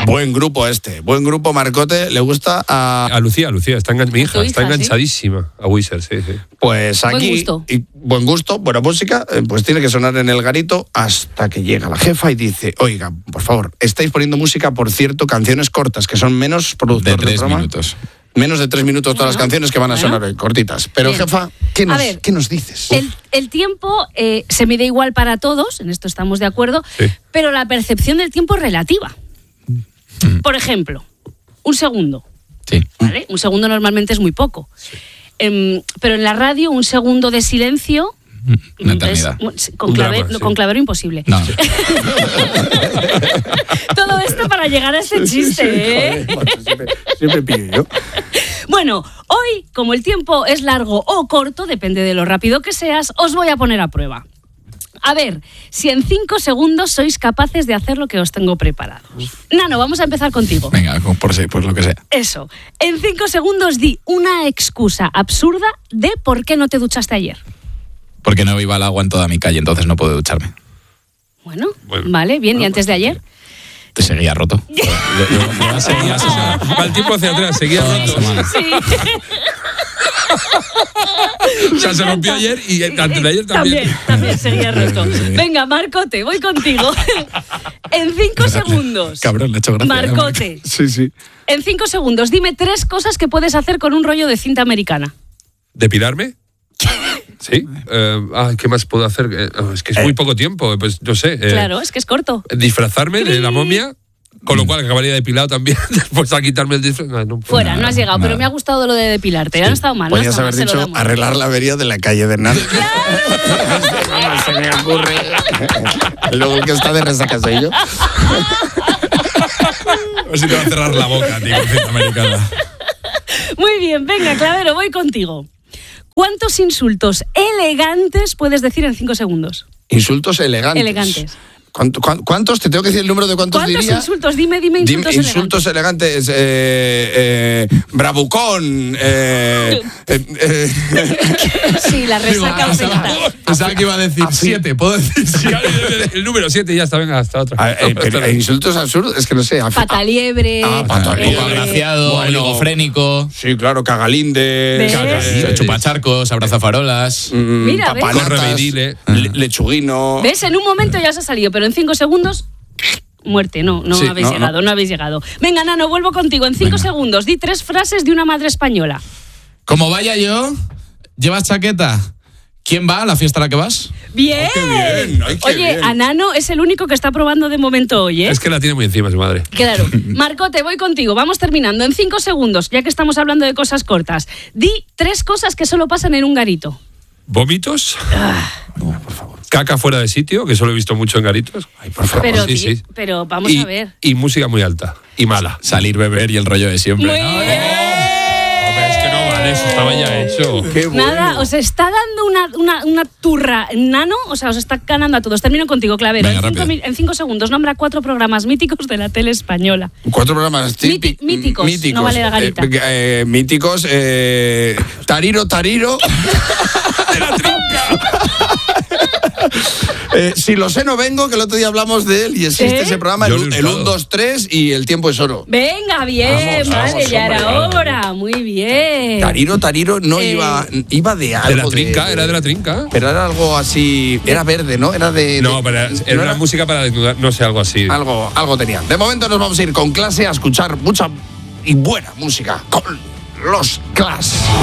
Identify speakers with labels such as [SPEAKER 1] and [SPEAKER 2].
[SPEAKER 1] Buen grupo buen grupo, Marcote. ¿Le gusta
[SPEAKER 2] a Lucía? Mi hija está enganchadísima a Weezer, sí.
[SPEAKER 1] Pues aquí, buen gusto, buena música, pues tiene que sonar en el garito hasta que llega la jefa y dice: oiga, por favor, estáis poniendo música, por cierto, canciones cortas, que son menos productor
[SPEAKER 3] de 3 minutos.
[SPEAKER 1] Menos de 3 minutos todas las canciones que van a sonar hoy, cortitas. Pero, bien. Jefa, ¿qué nos dices?
[SPEAKER 4] El tiempo se mide igual para todos, en esto estamos de acuerdo, pero la percepción del tiempo es relativa. Por ejemplo, 1 segundo.
[SPEAKER 3] Sí.
[SPEAKER 4] ¿Vale? 1 segundo normalmente es muy poco. Sí. Pero en la radio, 1 segundo de silencio...
[SPEAKER 3] Una eternidad.
[SPEAKER 4] Con clavero imposible.
[SPEAKER 3] No.
[SPEAKER 4] Todo esto para llegar a ese chiste,
[SPEAKER 1] Siempre pillo yo.
[SPEAKER 4] Bueno, hoy, como el tiempo es largo o corto, depende de lo rápido que seas, os voy a poner a prueba. A ver, si en 5 segundos sois capaces de hacer lo que os tengo preparado. Nano, vamos a empezar contigo.
[SPEAKER 3] Venga, por lo que sea.
[SPEAKER 4] Eso. En 5 segundos di una excusa absurda de por qué no te duchaste ayer.
[SPEAKER 3] Porque no iba al agua en toda mi calle, entonces no puedo ducharme.
[SPEAKER 4] Bueno, vale, bien. ¿Y antes de ayer?
[SPEAKER 3] Te seguía roto.
[SPEAKER 2] Seguías, va el tiempo hacia atrás, seguía roto.
[SPEAKER 4] Sí.
[SPEAKER 2] O sea, se rompió ayer y antes de ayer también.
[SPEAKER 4] También seguía roto. Venga, Marcote, voy contigo. En 5 segundos.
[SPEAKER 3] Cabrón, le he hecho gracia.
[SPEAKER 4] Marcote.
[SPEAKER 1] Sí.
[SPEAKER 4] En 5 segundos, dime 3 cosas que puedes hacer con un rollo de cinta americana.
[SPEAKER 2] ¿Depilarme? Sí. ¿Qué más puedo hacer? Es que es muy poco tiempo, pues no sé.
[SPEAKER 4] Claro, es que es corto.
[SPEAKER 2] Disfrazarme de la momia, con lo cual acabaría depilado también, después a quitarme el disfraz.
[SPEAKER 4] Fuera, no has llegado, pero me ha gustado lo de depilarte. Ya no ha estado mal.
[SPEAKER 1] Podrías haber dicho arreglar la avería de la calle de Hernán. ¡Claro! Se me ocurre. Luego el que está de resaca soy yo.
[SPEAKER 3] A ver si te va a cerrar la boca, tío, americana.
[SPEAKER 4] Muy bien, venga, Clavero, voy contigo. ¿Cuántos insultos elegantes puedes decir en 5 segundos?
[SPEAKER 1] Insultos elegantes.
[SPEAKER 4] Elegantes.
[SPEAKER 1] ¿Cuántos? ¿Te tengo que decir el número de cuántos diría?
[SPEAKER 4] ¿Cuántos insultos? Dime
[SPEAKER 1] insultos elegantes. Bravucón.
[SPEAKER 4] Sí, la resaca afecta.
[SPEAKER 3] Pensaba que iba a decir 7. ¿Puedo decir 7?
[SPEAKER 2] El número 7 y ya está, venga, hasta otra.
[SPEAKER 1] Insultos absurdos, es que no sé.
[SPEAKER 4] Pataliebre.
[SPEAKER 3] Poco agraciado, oligofrénico.
[SPEAKER 1] Sí, claro, cagalinde.
[SPEAKER 3] Chupacharcos, abrazafarolas.
[SPEAKER 4] Mira,
[SPEAKER 2] correveidile.
[SPEAKER 1] Lechuguino.
[SPEAKER 4] ¿Ves? En un momento ya se ha salido, pero en 5 segundos... Muerte, no habéis llegado. Venga, Nano, vuelvo contigo. En 5 segundos, di 3 frases de una madre española.
[SPEAKER 3] Como vaya yo, ¿llevas chaqueta? ¿Quién va a la fiesta a la que vas?
[SPEAKER 4] ¡Bien!
[SPEAKER 1] ¡Qué bien! ¡Ay, qué
[SPEAKER 4] Oye,
[SPEAKER 1] bien!
[SPEAKER 4] a Nano es el único que está probando de momento hoy, ¿eh?
[SPEAKER 2] Es que la tiene muy encima su madre.
[SPEAKER 4] Claro. Marcote, voy contigo. Vamos terminando. En 5 segundos, ya que estamos hablando de cosas cortas. Di 3 cosas que solo pasan en un garito.
[SPEAKER 2] ¿Vómitos? No, por favor. Caca fuera de sitio, que solo he visto mucho en garitos.
[SPEAKER 1] Ay, por favor.
[SPEAKER 4] Pero,
[SPEAKER 2] sí.
[SPEAKER 4] Pero vamos a ver.
[SPEAKER 2] Y música muy alta. Y mala.
[SPEAKER 3] Salir, beber y el rollo de siempre.
[SPEAKER 4] Muy
[SPEAKER 3] ¿no?
[SPEAKER 4] bien.
[SPEAKER 2] Es que no vale, eso estaba ya hecho.
[SPEAKER 1] Qué bueno.
[SPEAKER 4] Nada, os está dando una turra, Nano, o sea, os está ganando a todos. Termino contigo, Clavero.
[SPEAKER 3] Venga,
[SPEAKER 4] En 5 segundos, nombra 4 programas míticos de la tele española.
[SPEAKER 1] 4 programas
[SPEAKER 4] míticos. No vale la garita.
[SPEAKER 1] Míticos. Tariro. De la trinca. Si lo sé, no vengo, que el otro día hablamos de él y existe ese programa, el 1, 2, 3 y el tiempo es oro.
[SPEAKER 4] Venga, bien, vale, ya era hora. Muy bien.
[SPEAKER 1] Tariro no iba de algo.
[SPEAKER 2] De la trinca, era de la trinca.
[SPEAKER 1] Pero era algo así, era verde, ¿no? Era de.
[SPEAKER 2] No, pero era una música para desnudar, no sé, algo así.
[SPEAKER 1] Algo tenía. De momento nos vamos a ir con Clase a escuchar mucha y buena música con los Clash.